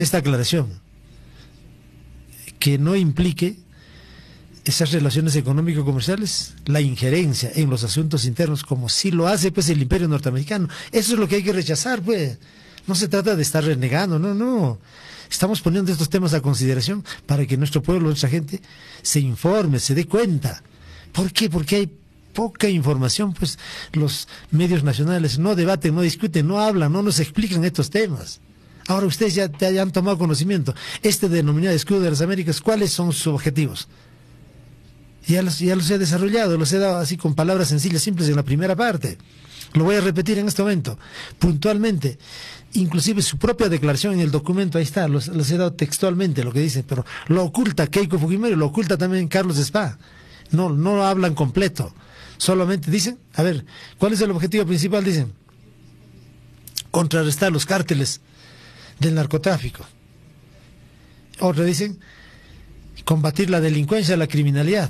esta aclaración, que no implique esas relaciones económico-comerciales, la injerencia en los asuntos internos, como sí lo hace pues el imperio norteamericano. Eso es lo que hay que rechazar, pues. No se trata de estar renegando, no, no. Estamos poniendo estos temas a consideración para que nuestro pueblo, nuestra gente, se informe, se dé cuenta. ¿Por qué? Porque hay poca información, pues los medios nacionales no debaten, no discuten, no hablan, no nos explican estos temas. Ahora ustedes ya han tomado conocimiento. Este denominado escudo de las Américas, ¿cuáles son sus objetivos? Ya los he desarrollado, los he dado así con palabras sencillas, simples en la primera parte. Lo voy a repetir en este momento, puntualmente. Inclusive su propia declaración en el documento, ahí está, los he dado textualmente lo que dicen, pero lo oculta Keiko Fujimori, lo oculta también Carlos Spa. No lo hablan completo. Solamente dicen, a ver, ¿cuál es el objetivo principal? Dicen, contrarrestar los cárteles del narcotráfico. Otro dicen, combatir la delincuencia, la criminalidad.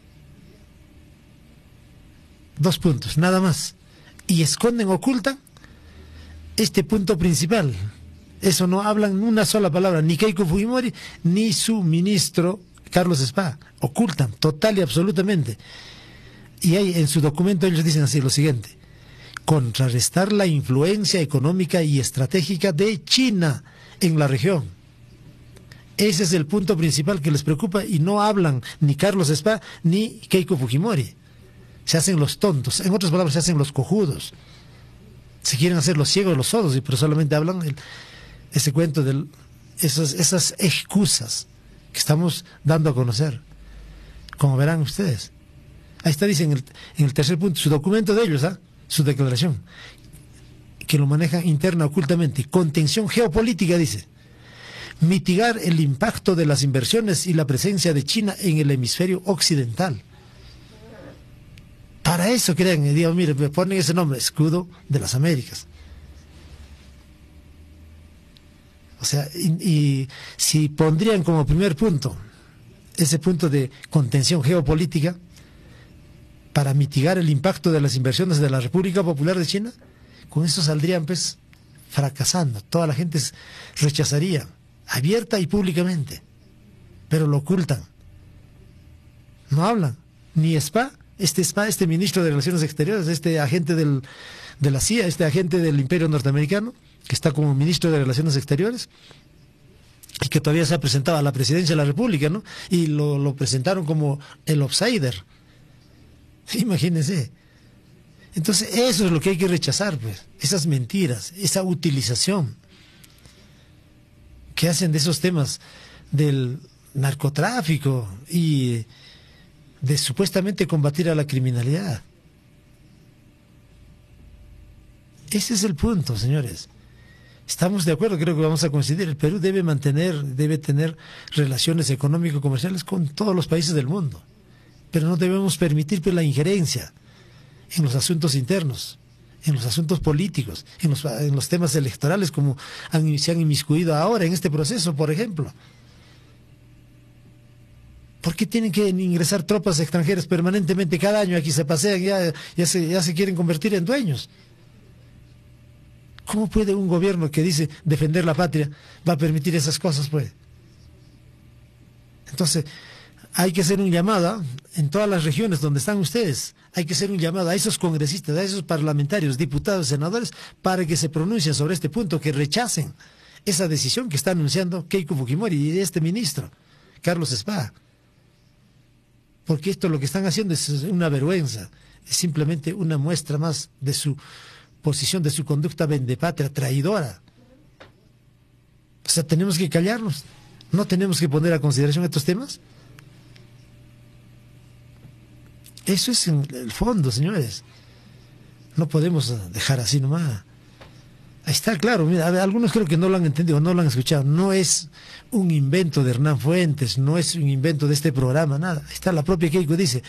2 puntos, nada más. Y esconden, ocultan este punto principal. Eso no hablan una sola palabra, ni Keiko Fujimori, ni su ministro Carlos Spa. Ocultan, total y absolutamente. Y ahí en su documento ellos dicen así lo siguiente: contrarrestar la influencia económica y estratégica de China en la región. Ese es el punto principal que les preocupa, y no hablan ni Carlos Spa ni Keiko Fujimori. Se hacen los tontos, en otras palabras se hacen los cojudos. Se quieren hacer los ciegos, los sordos, pero solamente hablan ese cuento de esas excusas que estamos dando a conocer. Como verán ustedes. Ahí está, dice en el tercer punto, su documento de ellos, su declaración, que lo manejan interna ocultamente. Contención geopolítica, dice. Mitigar el impacto de las inversiones y la presencia de China en el hemisferio occidental. Para eso crean, y digo, mire, me ponen ese nombre, escudo de las Américas. O sea, y si pondrían como primer punto ese punto de contención geopolítica para mitigar el impacto de las inversiones de la República Popular de China, con eso saldrían pues fracasando. Toda la gente rechazaría, abierta y públicamente, pero lo ocultan. No hablan, ni Spa, este ministro de Relaciones Exteriores, este agente de la CIA, este agente del Imperio Norteamericano, que está como ministro de Relaciones Exteriores, y que todavía se ha presentado a la presidencia de la República, ¿no? Y lo presentaron como el outsider. Imagínense. Entonces, eso es lo que hay que rechazar, pues, esas mentiras, esa utilización que hacen de esos temas del narcotráfico y de supuestamente combatir a la criminalidad. Ese es el punto, señores. Estamos de acuerdo, creo que vamos a coincidir. El Perú debe tener relaciones económico-comerciales con todos los países del mundo, pero no debemos permitir pues, la injerencia en los asuntos internos, en los asuntos políticos, en los temas electorales, como se han inmiscuido ahora en este proceso, por ejemplo. ¿Por qué tienen que ingresar tropas extranjeras permanentemente cada año? Aquí se pasean, ya se quieren convertir en dueños. ¿Cómo puede un gobierno que dice defender la patria va a permitir esas cosas, pues? Entonces, hay que hacer un llamado en todas las regiones donde están ustedes. Hay que hacer un llamado a esos congresistas, a esos parlamentarios, diputados, senadores, para que se pronuncien sobre este punto, que rechacen esa decisión que está anunciando Keiko Fujimori y este ministro, Carlos Spa. Porque esto lo que están haciendo es una vergüenza, es simplemente una muestra más de su posición, de su conducta vendepatria, traidora. O sea, tenemos que callarnos, no tenemos que poner a consideración estos temas. Eso es en el fondo, señores. No podemos dejar así nomás. Ahí está, claro, mira, algunos creo que no lo han entendido, no lo han escuchado. No es un invento de Hernán Fuentes, no es un invento de este programa, nada. Ahí está, la propia Keiko dice,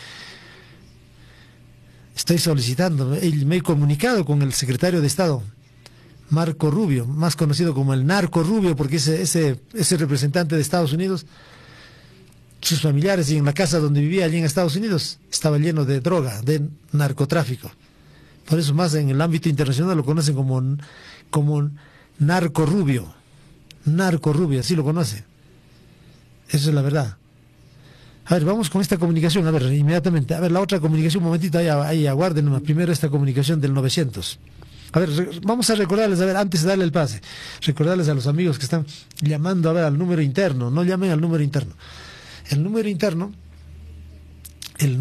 estoy solicitando, me he comunicado con el secretario de Estado, Marco Rubio, más conocido como el Narco Rubio, porque ese representante de Estados Unidos, sus familiares y en la casa donde vivía allí en Estados Unidos, estaba lleno de droga, de narcotráfico. Por eso más en el ámbito internacional lo conocen como Narco Rubio. narco rubio, así lo conoce. Eso es la verdad. A ver, vamos con esta comunicación, a ver, inmediatamente. A ver, la otra comunicación, un momentito, ahí aguarden primero esta comunicación del 900. A ver, vamos a recordarles, a ver, antes de darle el pase, recordarles a los amigos que están llamando, a ver, al número interno, no llamen al número interno. El número interno, el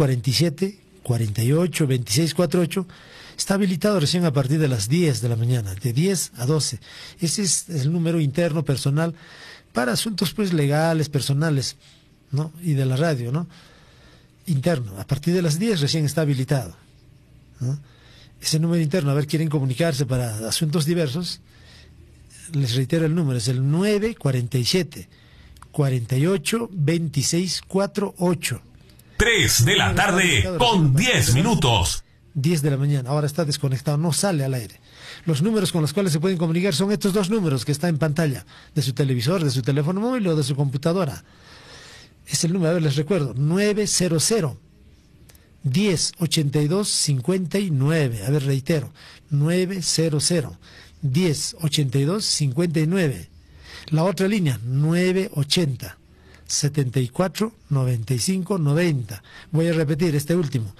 947-48-2648, está habilitado recién a partir de las 10 de la mañana, de 10 a 12. Ese es el número interno personal para asuntos pues legales, personales, ¿no? Y de la radio, ¿no? Interno, a partir de las 10 recién está habilitado, ¿no? Ese número interno, a ver, quieren comunicarse para asuntos diversos, les reitero el número, es el 947-48-2648. 3 de la tarde con 10 minutos. 10 de la mañana, ahora está desconectado, no sale al aire. Los números con los cuales se pueden comunicar son estos dos números que están en pantalla, de su televisor, de su teléfono móvil o de su computadora. Es el número, a ver, les recuerdo, 900-1082-59. A ver, reitero, 900-1082-59. La otra línea, 980-74-95-90. Voy a repetir este último,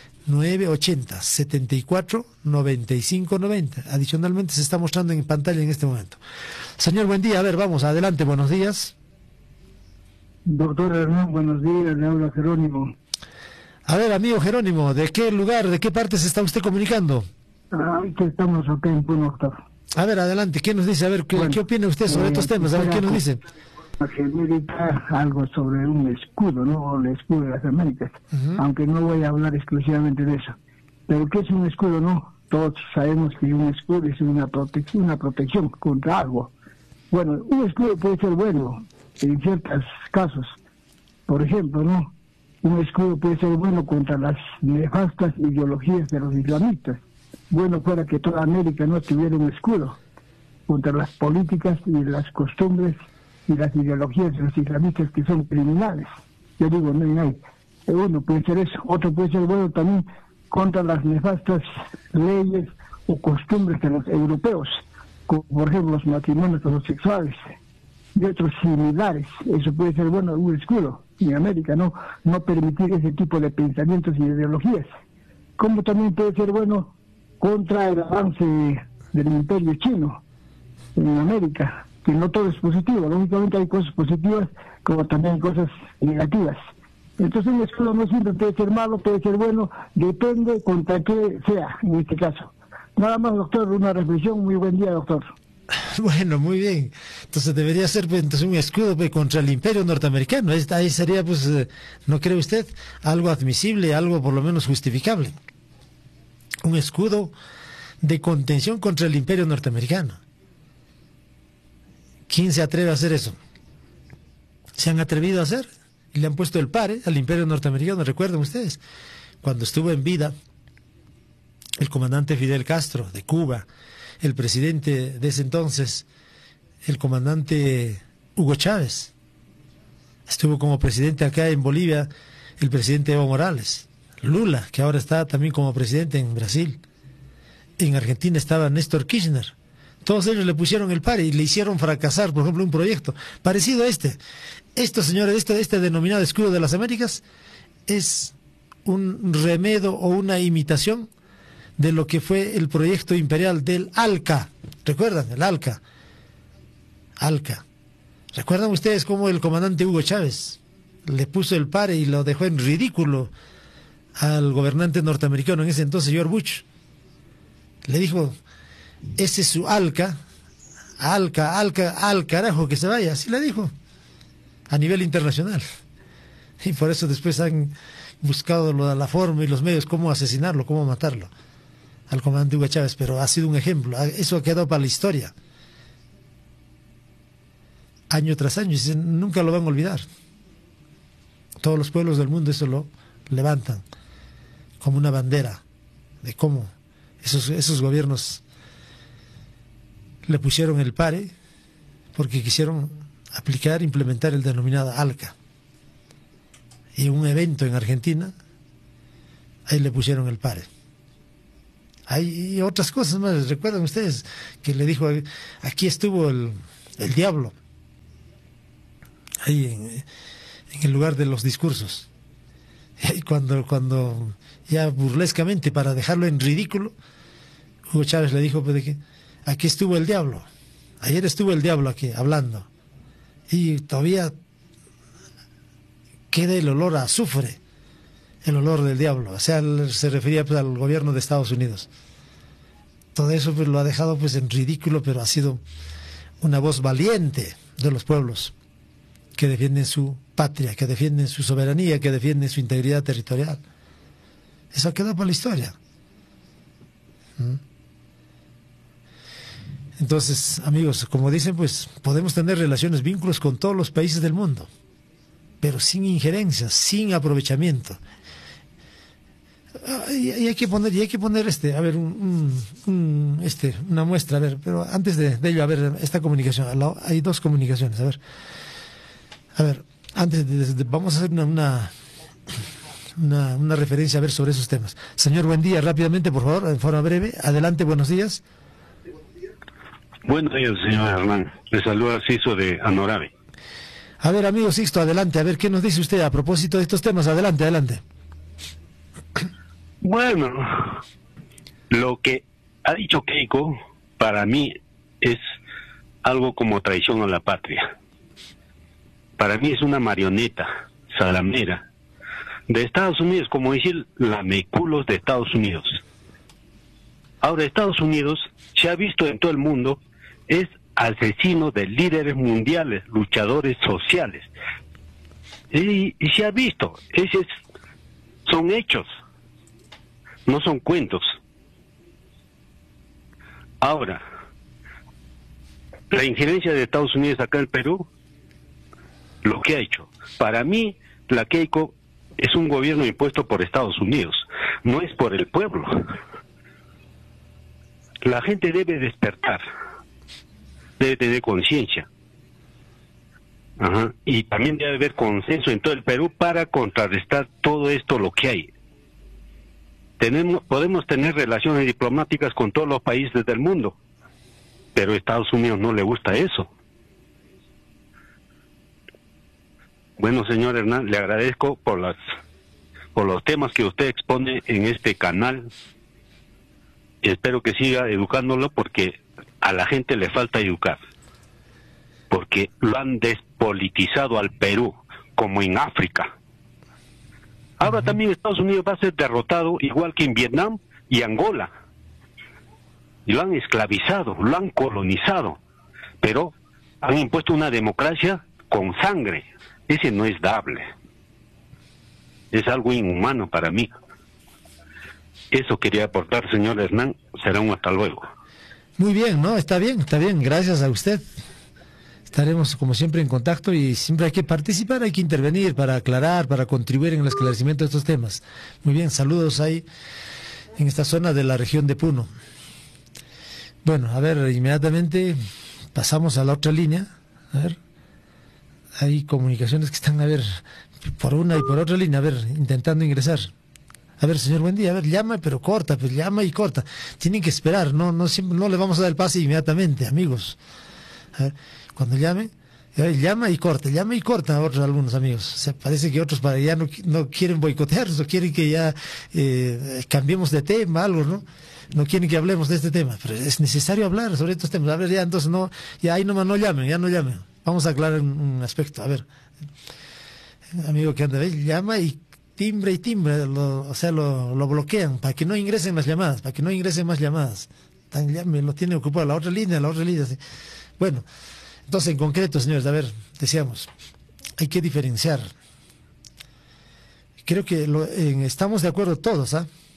980-74-95-90. Adicionalmente se está mostrando en pantalla en este momento. Señor, buen día. A ver, vamos, adelante, buenos días. Doctor Hernán, buenos días, le habla Jerónimo. A ver, amigo Jerónimo, ¿de qué lugar, de qué parte se está usted comunicando? Que estamos acá en Puno, doctor. A ver, adelante, ¿qué nos dice? A ver, ¿qué opina usted sobre estos temas? A ver, ¿qué nos dice? Genérica algo sobre un escudo, ¿no? El escudo de las Américas. Aunque no voy a hablar exclusivamente de eso. Pero ¿qué es un escudo, no? Todos sabemos que un escudo es una protección contra algo. Bueno, un escudo puede ser bueno en ciertos casos. Por ejemplo, ¿no? Un escudo puede ser bueno contra las nefastas ideologías de los islamistas. Bueno fuera que toda América no tuviera un escudo contra las políticas y las costumbres y las ideologías de los islamistas que son criminales. Yo digo, no hay. Uno puede ser eso. Otro puede ser bueno también contra las nefastas leyes o costumbres de los europeos, como por ejemplo los matrimonios homosexuales y otros similares. Eso puede ser bueno, un escudo en América, no permitir ese tipo de pensamientos y ideologías. Como también puede ser bueno contra el avance del imperio chino en América, que no todo es positivo, lógicamente hay cosas positivas como también hay cosas negativas. Entonces un escudo no siempre puede ser malo, puede ser bueno, depende contra qué sea en este caso. Nada más, doctor, una reflexión. Muy buen día, doctor. Bueno, muy bien. Entonces debería ser pues, entonces un escudo pues, contra el imperio norteamericano. Ahí sería, pues, ¿no cree usted? Algo admisible, algo por lo menos justificable. Un escudo de contención contra el imperio norteamericano. ¿Quién se atreve a hacer eso? ¿Se han atrevido a hacer? Y le han puesto el pare al imperio norteamericano. ¿Recuerdan ustedes? Cuando estuvo en vida el comandante Fidel Castro de Cuba, el presidente de ese entonces, el comandante Hugo Chávez. Estuvo como presidente acá en Bolivia el presidente Evo Morales. Lula, que ahora está también como presidente en Brasil. En Argentina estaba Néstor Kirchner. Todos ellos le pusieron el pare y le hicieron fracasar, por ejemplo, un proyecto parecido a este. Esto, señores, este denominado escudo de las Américas es un remedo o una imitación de lo que fue el proyecto imperial del ALCA. ¿Recuerdan? El ALCA. ALCA. ¿Recuerdan ustedes cómo el comandante Hugo Chávez le puso el pare y lo dejó en ridículo al gobernante norteamericano en ese entonces, George Bush? Le dijo, ese es su ALCA, al carajo que se vaya, así le dijo, a nivel internacional. Y por eso después han buscado la forma y los medios cómo asesinarlo, cómo matarlo al comandante Hugo Chávez, pero ha sido un ejemplo, eso ha quedado para la historia, año tras año, y nunca lo van a olvidar. Todos los pueblos del mundo eso lo levantan como una bandera de cómo esos gobiernos le pusieron el pare porque quisieron implementar el denominado ALCA. Y en un evento en Argentina, ahí le pusieron el pare. Hay otras cosas más. ¿Recuerdan ustedes que le dijo, aquí estuvo el el diablo, ahí en el lugar de los discursos. Y cuando ya burlescamente, para dejarlo en ridículo, Hugo Chávez le dijo, pues, de que aquí estuvo el diablo, ayer estuvo el diablo aquí hablando, y todavía queda el olor a azufre, el olor del diablo. O sea, se refería pues al gobierno de Estados Unidos. Todo eso pues lo ha dejado pues en ridículo, pero ha sido una voz valiente de los pueblos que defienden su patria, que defienden su soberanía, que defienden su integridad territorial. Eso ha quedado para la historia. Entonces, amigos, como dicen, pues podemos tener relaciones, vínculos con todos los países del mundo, pero sin injerencias, sin aprovechamiento. Y hay que poner a ver, una muestra, a ver, pero antes de ello, a ver, esta comunicación, hay dos comunicaciones, a ver, antes vamos a hacer una referencia, a ver, sobre esos temas. Señor, buen día, rápidamente, por favor, en forma breve, adelante, buenos días. Buenos días, señor Hernán, le saluda Ciso de Anorave. A ver, amigo Sixto, adelante, a ver, ¿qué nos dice usted a propósito de estos temas? Adelante, adelante. Bueno, lo que ha dicho Keiko, para mí, es algo como traición a la patria. Para mí es una marioneta salamera de Estados Unidos, como decir, lameculos de Estados Unidos. Ahora, Estados Unidos se ha visto en todo el mundo, es asesino de líderes mundiales, luchadores sociales. Y se ha visto, son hechos, no son cuentos. Ahora, la injerencia de Estados Unidos acá en el Perú, lo que ha hecho, para mí, la Keiko es un gobierno impuesto por Estados Unidos, no es por el pueblo. La gente debe despertar, debe tener conciencia. Y también debe haber consenso en todo el Perú para contrarrestar todo esto lo que hay. Podemos tener relaciones diplomáticas con todos los países del mundo, pero a Estados Unidos no le gusta eso. Bueno, señor Hernán, le agradezco por los temas que usted expone en este canal. Espero que siga educándolo, porque a la gente le falta educar, porque lo han despolitizado al Perú, como en África. Ahora también Estados Unidos va a ser derrotado, igual que en Vietnam y Angola. Y lo han esclavizado, lo han colonizado, pero han impuesto una democracia con sangre. Ese no es dable. Es algo inhumano para mí. Eso quería aportar, señor Hernán. Será un hasta luego. Muy bien, ¿no? Está bien. Gracias a usted. Estaremos, como siempre, en contacto, y siempre hay que participar, hay que intervenir para aclarar, para contribuir en el esclarecimiento de estos temas. Muy bien, saludos ahí en esta zona de la región de Puno. Bueno, a ver, inmediatamente pasamos a la otra línea. A ver, hay comunicaciones que están, a ver, por una y por otra línea, a ver, intentando ingresar. A ver, señor, buen día, a ver, llama, pero corta, pues llama y corta. Tienen que esperar, no le vamos a dar el pase inmediatamente, amigos. A ver, cuando llame, llama y corta a algunos amigos. O sea, parece que otros para allá no quieren boicotearnos, no quieren que ya cambiemos de tema, algo, ¿no? No quieren que hablemos de este tema, pero es necesario hablar sobre estos temas. A ver, ya entonces ya ahí nomás no llamen. Vamos a aclarar un aspecto. A ver, amigo que anda, llama y timbre, lo bloquean para que no ingresen más llamadas, lo tiene ocupado la otra línea, sí. Bueno, entonces en concreto, señores, a ver, decíamos, hay que diferenciar. Creo que estamos de acuerdo todos,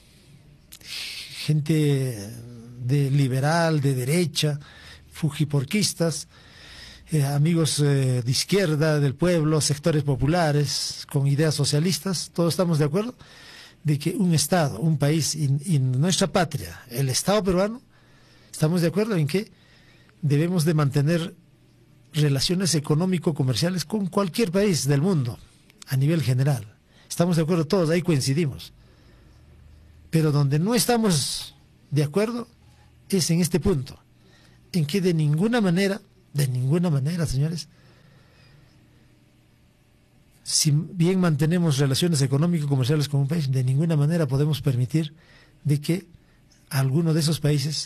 gente de liberal, de derecha, fujiporquistas, amigos de izquierda, del pueblo, sectores populares, con ideas socialistas, todos estamos de acuerdo de que un Estado, un país y nuestra patria, el Estado peruano, estamos de acuerdo en que debemos de mantener relaciones económico-comerciales con cualquier país del mundo, a nivel general. Estamos de acuerdo todos, ahí coincidimos. Pero donde no estamos de acuerdo es en este punto, en que de ninguna manera De ninguna manera, señores. Si bien mantenemos relaciones económico-comerciales con un país, de ninguna manera podemos permitir de que alguno de esos países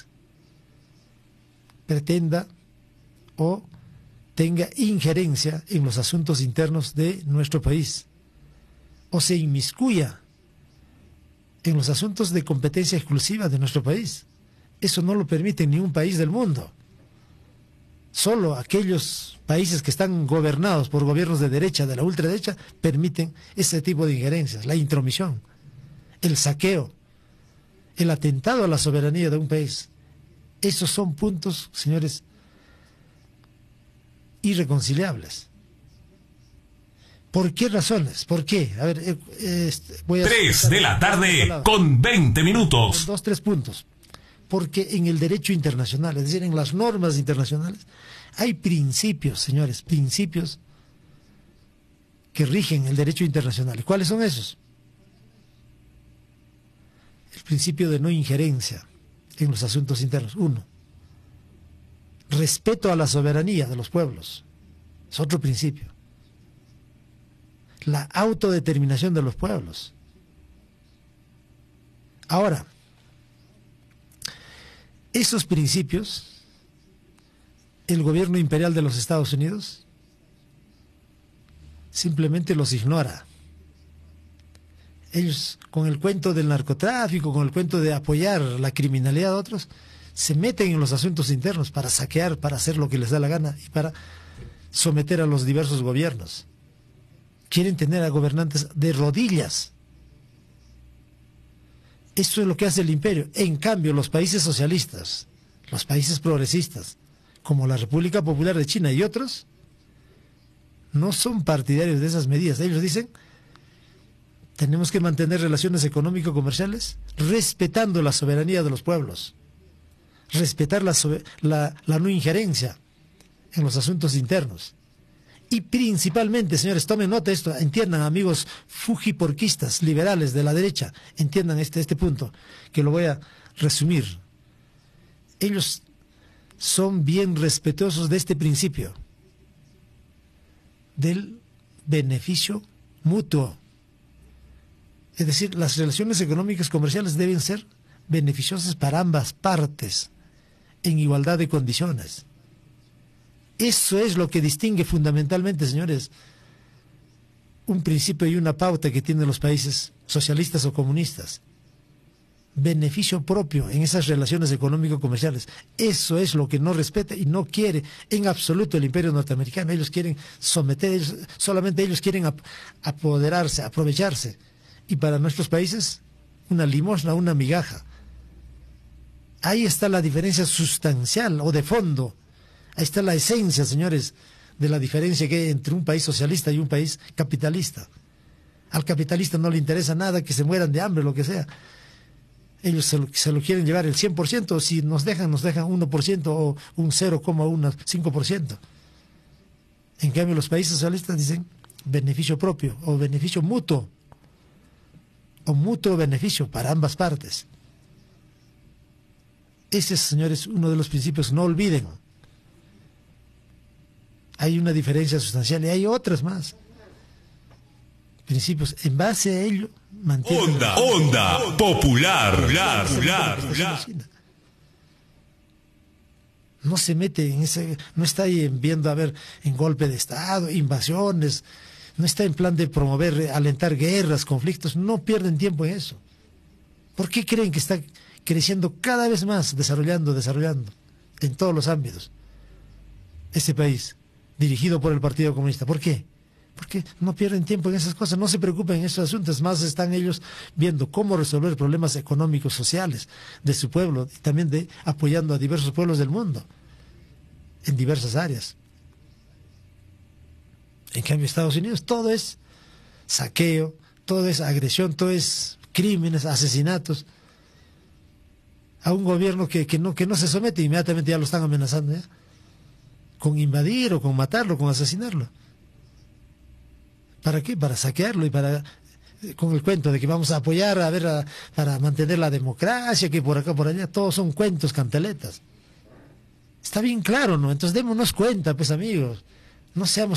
pretenda o tenga injerencia en los asuntos internos de nuestro país o se inmiscuya en los asuntos de competencia exclusiva de nuestro país. Eso no lo permite ningún país del mundo. Solo aquellos países que están gobernados por gobiernos de derecha, de la ultraderecha, permiten ese tipo de injerencias, la intromisión, el saqueo, el atentado a la soberanía de un país. Esos son puntos, señores, irreconciliables. ¿Por qué razones? ¿Por qué? A ver, voy a... 3 de la tarde con 20 minutos. 3 puntos. Porque en el derecho internacional, es decir, en las normas internacionales, hay principios, señores, principios que rigen el derecho internacional. ¿Y cuáles son esos? El principio de no injerencia en los asuntos internos. 1. Respeto a la soberanía de los pueblos. Es otro principio. La autodeterminación de los pueblos. Ahora, esos principios, el gobierno imperial de los Estados Unidos simplemente los ignora. Ellos, con el cuento del narcotráfico, con el cuento de apoyar la criminalidad de otros, se meten en los asuntos internos para saquear, para hacer lo que les da la gana y para someter a los diversos gobiernos. Quieren tener a gobernantes de rodillas. Esto es lo que hace el imperio. En cambio, los países socialistas, los países progresistas, como la República Popular de China y otros, no son partidarios de esas medidas. Ellos dicen, tenemos que mantener relaciones económico-comerciales respetando la soberanía de los pueblos, respetar la no injerencia en los asuntos internos. Y principalmente, señores, tomen nota de esto, entiendan, amigos fujiporquistas, liberales de la derecha, entiendan este punto, que lo voy a resumir. Ellos son bien respetuosos de este principio, del beneficio mutuo. Es decir, las relaciones económicas comerciales deben ser beneficiosas para ambas partes, en igualdad de condiciones. Eso es lo que distingue fundamentalmente, señores, un principio y una pauta que tienen los países socialistas o comunistas. Beneficio propio en esas relaciones económico-comerciales. Eso es lo que no respeta y no quiere en absoluto el imperio norteamericano. Ellos quieren someter, solamente ellos quieren apoderarse, aprovecharse. Y para nuestros países, una limosna, una migaja. Ahí está la diferencia sustancial o de fondo. Ahí está la esencia, señores, de la diferencia que hay entre un país socialista y un país capitalista. Al capitalista no le interesa nada que se mueran de hambre, lo que sea. Ellos se lo quieren llevar el 100%, si nos dejan 1% o un 0,15%. En cambio, los países socialistas dicen beneficio propio o beneficio mutuo, o mutuo beneficio para ambas partes. Ese es, señores, uno de los principios, no olviden. Hay una diferencia sustancial y hay otras más. Principios, en base a ello, mantienen... Onda popular. No se mete en ese, no está ahí viendo a ver en golpe de Estado, invasiones, no está en plan de promover, alentar guerras, conflictos, no pierden tiempo en eso. ¿Por qué creen que está creciendo cada vez más, desarrollando en todos los ámbitos ese país dirigido por el Partido Comunista? ¿Por qué? Porque no pierden tiempo en esas cosas, no se preocupan en esos asuntos, más están ellos viendo cómo resolver problemas económicos, sociales de su pueblo y también apoyando a diversos pueblos del mundo en diversas áreas. En cambio, Estados Unidos todo es saqueo, todo es agresión, todo es crímenes, asesinatos. A un gobierno que no se somete, inmediatamente ya lo están amenazando ya, con invadir o con matarlo, con asesinarlo. ¿Para qué? Para saquearlo y con el cuento de que vamos a apoyar para mantener la democracia, que por acá, por allá, todos son cuentos, cantaletas. Está bien claro, ¿no? Entonces démonos cuenta, pues amigos, no seamos